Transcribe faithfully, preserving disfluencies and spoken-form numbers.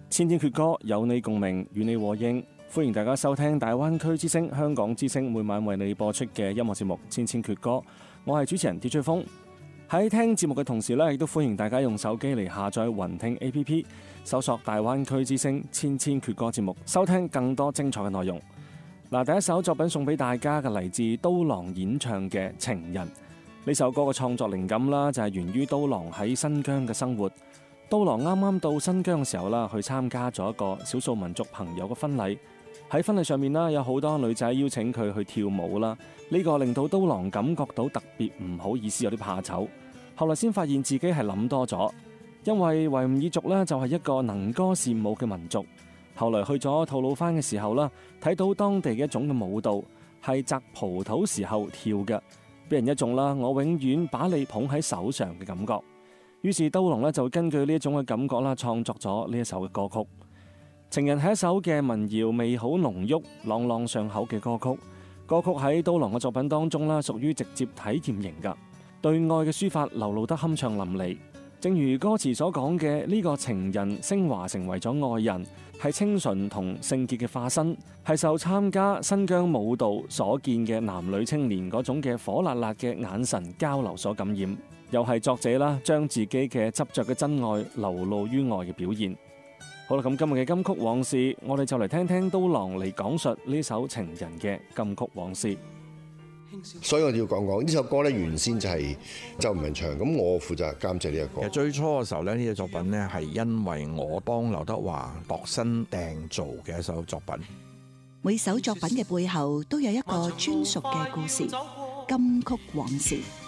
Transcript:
千千闕歌，有你共鳴，與你和應。歡迎大家收聽大灣區之聲、香港之聲每晚為你播出嘅音樂節目《千千闕歌》。我係主持人 D J 風。喺聽節目嘅同時呢，亦都歡迎大家用手機嚟下載雲聽 A P P， 搜索大灣區之聲千千闕歌節目，收聽更多精彩嘅內容。嗱，第一首作品送俾大家嘅嚟自刀郎演唱嘅《情人》。呢首歌嘅創作靈感啦，就係源於刀郎喺新疆嘅生活。刀郎啱啱到新疆嘅時候啦，去參加咗一個少數民族朋友嘅婚禮。喺婚禮上面啦，有好多女仔邀請佢去跳舞啦。呢個令到刀郎感覺到特別唔好意思，有啲怕醜。後來先發現自己係諗多咗，因為維吾爾族呢就係一個能歌善舞嘅民族。後來去咗吐魯番嘅時候啦，睇到當地嘅一種嘅舞蹈係摘葡萄時候跳嘅，俾人一種啦我永遠把你捧喺手上嘅感覺。於是刀郎呢就根據呢一種嘅感覺啦，創作咗呢一首嘅歌曲。情人係一首嘅民謠味好濃郁、朗朗上口嘅歌曲。歌曲喺刀郎嘅作品當中啦，屬於直接體驗型噶，對愛嘅抒發流露得酣暢淋漓。正如歌詞所講嘅，呢個情人升華成為咗愛人，係清純同聖潔嘅化身，係受參加新疆舞蹈所見嘅男女青年嗰種嘅火辣辣嘅眼神交流所感染。又係作者啦，將自己嘅執着嘅真愛流露於愛嘅表現。好啦，咁今日嘅金曲往事，我哋就嚟聽聽刀郎嚟講述呢首情人嘅金曲往事。 所以我哋要講講呢首歌咧，原先就係周文唱，咁我負責監製呢一個。 其實最初嘅時候咧，呢隻作品咧係因為我幫劉德華度身訂造嘅一首作品。 每首作品嘅背後都有一個專屬嘅故事，金曲往事。